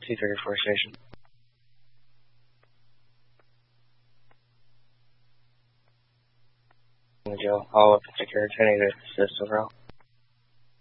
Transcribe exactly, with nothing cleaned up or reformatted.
two thirty-four station. Joe, follow up and secure ten eight assist overall.